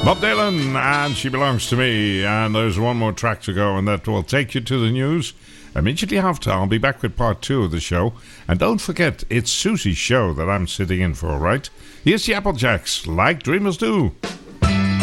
Bob Dylan, and She Belongs to Me. And there's one more track to go, and that will take you to the news. Immediately after, I'll be back with part 2 of the show. And don't forget, it's Susie's show that I'm sitting in for, right? Here's the Applejacks, Like Dreamers Do.